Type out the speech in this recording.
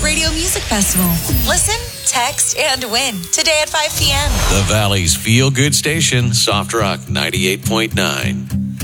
Radio Music Festival. Listen, text, and win today at 5 p.m. The Valley's feel-good station, Soft Rock 98.9.